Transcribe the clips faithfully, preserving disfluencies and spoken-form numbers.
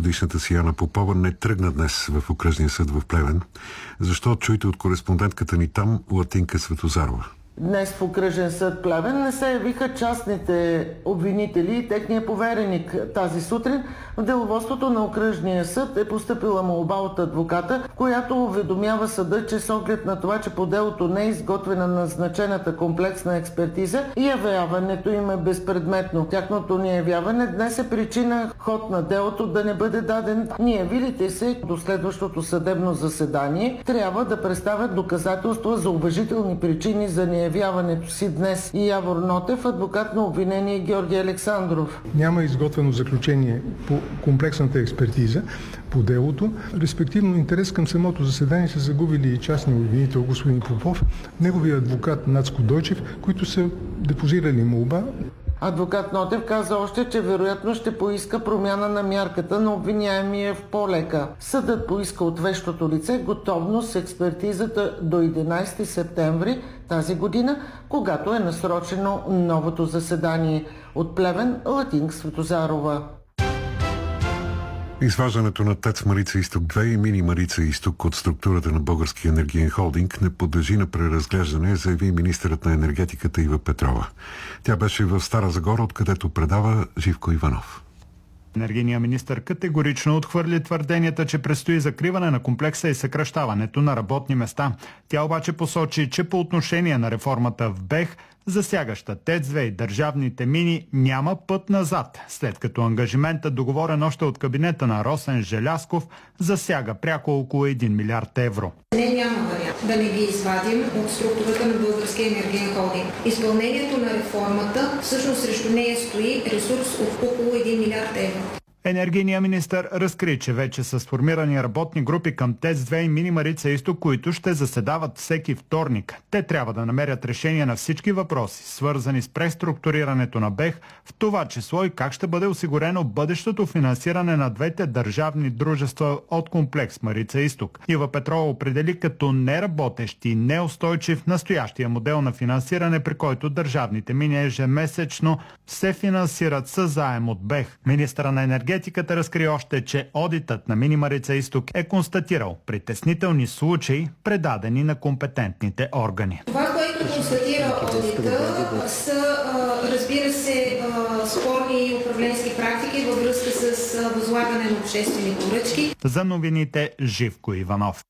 годишната си Яна Попова не тръгна днес в окръжния съд в Плевен. Защо? Чуйте от кореспондентката ни там, Латинка Светозарова. Днес в окръжен съд Плевен не се явиха частните обвинители и техния повереник. Тази сутрин в деловодството на окръжния съд е постъпила молба от адвоката, в която уведомява съда, че с оглед на това, че по делото не е изготвена назначената комплексна експертиза и явяването им е безпредметно. Тяхното неявяване днес е причина ход на делото да не бъде даден. Ние, видите се, до следващото съдебно заседание трябва да представят доказателства за уважителни причини за неявяването си днес. И Явор Нотев, адвокат на обвинение Георги Александров. Няма изготвено заключение по комплексната експертиза по делото. Респективно интерес към самото заседание са загубили и частния обвинител господин Попов, неговия адвокат Нацко Дойчев, които са депозирали молба. Адвокат Нотев каза още, че вероятно ще поиска промяна на мярката на обвиняемия в по-лека. Съдът поиска от вещото лице готовност с експертизата до единайсети септември тази година, когато е насрочено новото заседание. От Плевен, Латинка Светозарова. Изваждането на ТЕЦ Марица Изток две и Мини Марица Изток от структурата на Българския енергиен холдинг не подлежи на преразглеждане, заяви министърът на енергетиката Ива Петрова. Тя беше в Стара Загора, откъдето предава Живко Иванов. Енергийният министър категорично отхвърли твърденията, че предстои закриване на комплекса и съкращаването на работни места. Тя обаче посочи, че по отношение на реформата в БЕХ, засягаща ТЕЦ две и държавните мини, няма път назад, след като ангажиментът, договорен още от кабинета на Росен Желязков, засяга пряко около един милиард евро. Не, няма вариант да не ги извадим от структурата на Българския енергиен холдинг. Изпълнението на реформата, всъщност срещу нея стои ресурс от около един милиард евро. Енергийният министър разкри, че вече са сформирани работни групи към ТЕЦ две и Мини Марица Изток, които ще заседават всеки вторник. Те трябва да намерят решение на всички въпроси, свързани с преструктурирането на БЕХ, в това число и как ще бъде осигурено бъдещото финансиране на двете държавни дружества от комплекс Марица Изток. Ива Петрова определи като неработещ и неустойчив настоящия модел на финансиране, при който държавните мини ежемесечно се финансират със заем от БЕХ. Министъра на енергетиката Енергетиката разкри още, че одитът на Мини Марица Изток е констатирал притеснителни случаи, предадени на компетентните органи. Това, което констатира одита, са, разбира се, спорни управленски практики във връзка с възлагане на обществени поръчки. За новините Живко Иванов.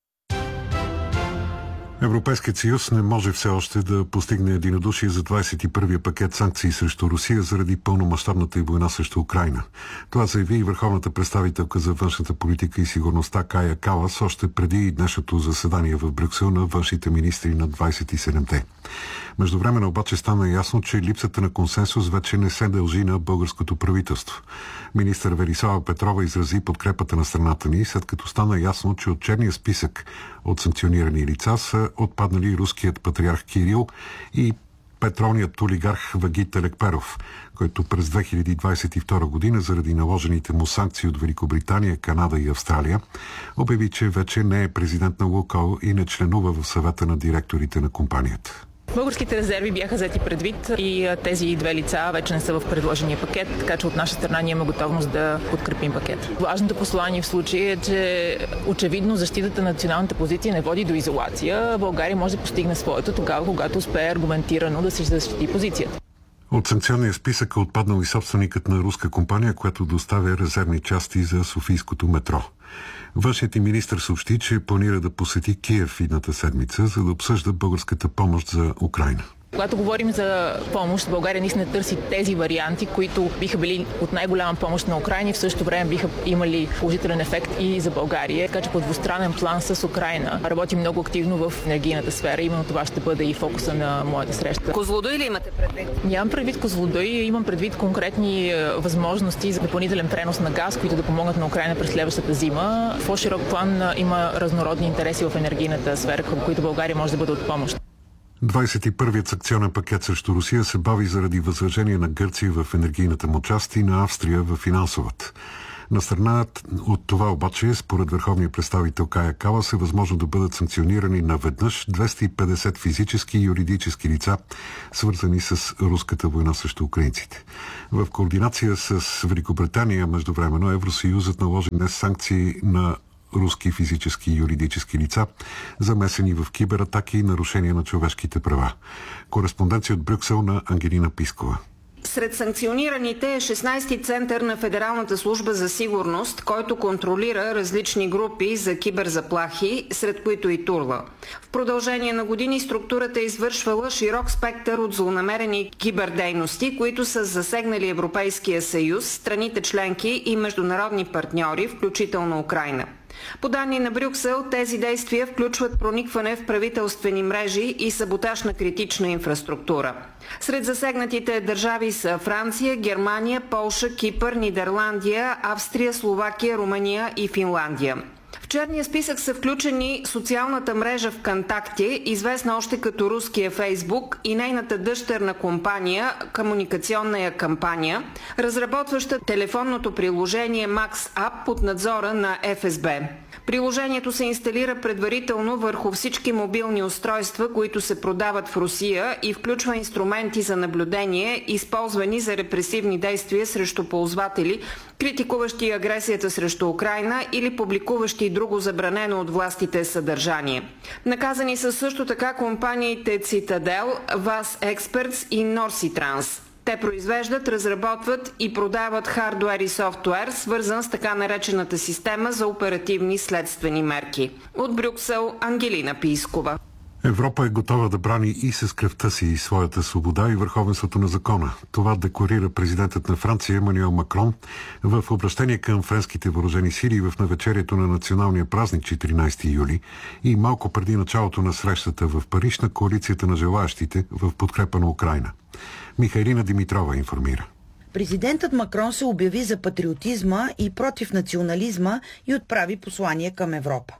Европейският съюз не може все още да постигне единодушие за двадесет и първия пакет санкции срещу Русия заради пълномащабната и война срещу Украйна. Това заяви и върховната представителка за външната политика и сигурността Кая Калас още преди днешното заседание в Брюксел на външните министри на двадесет и седемте. Междувременно обаче стана ясно, че липсата на консенсус вече не се дължи на българското правителство. Министър Велислава Петрова изрази подкрепата на страната ни, след като стана ясно, че от черния списък от санкционирани лица са отпаднали руският патриарх Кирил и петролният олигарх Вагит Елекперов, който през две хиляди двадесет и втора година заради наложените му санкции от Великобритания, Канада и Австралия обяви, че вече не е президент на Лукойл и не членува в съвета на директорите на компанията. Българските резерви бяха взети предвид и тези две лица вече не са в предложения пакет, така че от наша страна ние имаме готовност да подкрепим пакет. Важното послание в случая е, че очевидно защитата на националната позиция не води до изолация. България може да постигне своето тогава, когато успее аргументирано да се защити позицията. От санкционния списък е отпаднал и собственикът на руска компания, която доставя резервни части за софийското метро. Външният министър съобщи, че планира да посети Киев идната седмица, за да обсъжда българската помощ за Украйна. Когато говорим за помощ, България наистина търси тези варианти, които биха били от най-голяма помощ на Украйна и в същото време биха имали положителен ефект и за България. Така че по двустранен план с Украйна работим много активно в енергийната сфера. Именно това ще бъде и фокуса на моята среща. Козлодуй ли имате предвид? Нямам предвид Козлодуй, имам предвид конкретни възможности за допълнителен пренос на газ, които да помогнат на Украйна през следващата зима. В по-широк план има разнородни интереси в енергийната сфера, към които България може да бъде от помощ. двадесет и първият санкционен пакет срещу Русия се бави заради възражение на Гърция в енергийната му част и на Австрия в финансовата. На страна от това обаче, според върховния представител Кая Калас, е възможно да бъдат санкционирани наведнъж двеста и петдесет физически и юридически лица, свързани с руската война срещу украинците. В координация с Великобритания междувременно Евросъюзът наложи днес санкции на руски физически и юридически лица, замесени в кибератаки и нарушения на човешките права. Кореспонденция от Брюксел на Ангелина Пискова. Сред санкционираните е шестнайсети център на Федералната служба за сигурност, който контролира различни групи за киберзаплахи, сред които и Турла. В продължение на години структурата е извършвала широк спектър от злонамерени кибердейности, които са засегнали Европейския съюз, страните членки и международни партньори, включително Украйна. По данни на Брюксел, тези действия включват проникване в правителствени мрежи и саботаж на критична инфраструктура. Сред засегнатите държави са Франция, Германия, Полша, Кипър, Нидерландия, Австрия, Словакия, Румъния и Финландия. В черния списък са включени социалната мрежа ВКонтакте, известна още като руския Фейсбук, и нейната дъщерна компания, комуникационна кампания, разработваща телефонното приложение MaxApp под надзора на Еф Ес Бе. Приложението се инсталира предварително върху всички мобилни устройства, които се продават в Русия, и включва инструменти за наблюдение, използвани за репресивни действия срещу ползватели, критикуващи агресията срещу Украйна или публикуващи друго забранено от властите съдържание. Наказани са също така компаниите Citadel, Вас Experts и Норситранс. Те произвеждат, разработват и продават хардуер и софтуер, свързан с така наречената система за оперативни следствени мерки. От Брюксел, Ангелина Пискова. Европа е готова да брани и с кръвта си и своята свобода и върховенството на закона. Това декларира президентът на Франция Емануел Макрон в обращение към френските въоръжени сили в навечерието на националния празник четиринайсети юли и малко преди началото на срещата в Париж на коалицията на желаящите в подкрепа на Украйна. Михайлина Димитрова информира. Президентът Макрон се обяви за патриотизма и против национализма и отправи послание към Европа.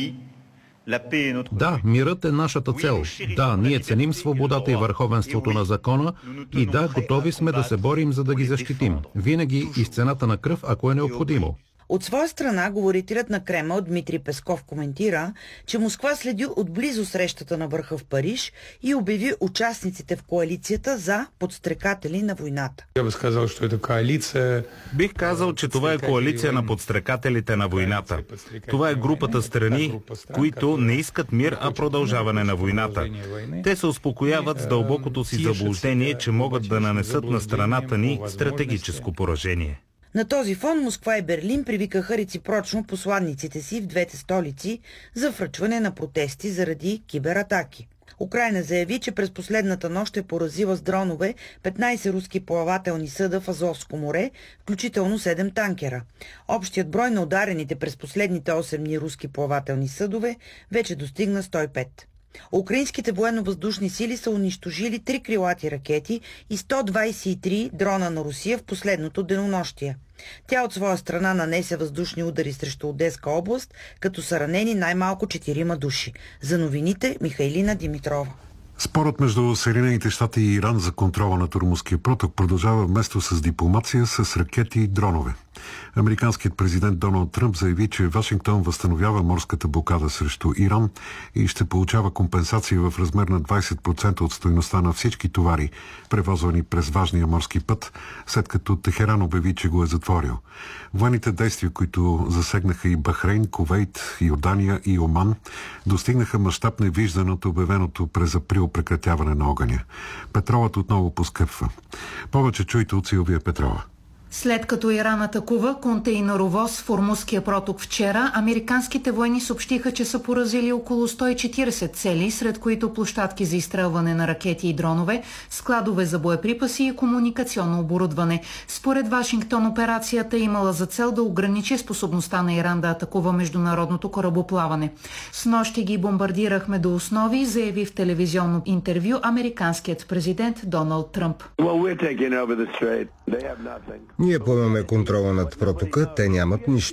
Да, мирът е нашата цел. Да, ние ценим свободата и върховенството на закона и да, готови сме да се борим, за да ги защитим. Винаги и с цената на кръв, ако е необходимо. От своя страна, говорителят на Кремъл Дмитрий Песков коментира, че Москва следи отблизо срещата на върха в Париж и обяви участниците в коалицията за подстрекатели на войната. Я би казал, че това е коалиция. Бих казал, че това е коалиция на подстрекателите на войната. Това е групата страни, които не искат мир, а продължаване на войната. Те се успокояват с дълбокото си заблуждение, че могат да нанесат на страната ни стратегическо поражение. На този фон Москва и Берлин привикаха реципрочно посланниците си в двете столици за връчване на протести заради кибератаки. Украйна заяви, че през последната нощ е поразила с дронове петнайсет руски плавателни съда в Азовско море, включително седем танкера. Общият брой на ударените през последните осем дни руски плавателни съдове вече достигна сто и пет. Украинските военно-въздушни сили са унищожили три крилати ракети и сто двайсет и три дрона на Русия в последното денонощие. Тя от своя страна нанесе въздушни удари срещу Одеска област, като са ранени най-малко четирима души. За новините Михайлина Димитрова. Спорът между Съединените щати и Иран за контрола на Тормузския проток продължава вместо с дипломация с ракети и дронове. Американският президент Доналд Тръмп заяви, че Вашингтон възстановява морската блокада срещу Иран и ще получава компенсация в размер на двайсет процента от стойността на всички товари, превозвани през важния морски път, след като Техеран обяви, че го е затворил. Военните действия, които засегнаха и Бахрейн, Кувейт, Йордания и Оман, достигнаха мащаб невиждан от обявеното през април прекратяване на огъня. Петролът отново поскъпва. Повече чуйте от Силвия Петрова. След като Иран атакува контейнеровоз в Ормузския проток вчера, американските военни съобщиха, че са поразили около сто и четирийсет цели, сред които площадки за изстрелване на ракети и дронове, складове за боеприпаси и комуникационно оборудване. Според Вашингтон операцията имала за цел да ограничи способността на Иран да атакува международното корабоплаване. Снощи ги бомбардирахме до основи, заяви в телевизионно интервю американският президент Доналд Тръмп. Ние поемаме контрола над протока, те нямат нищо.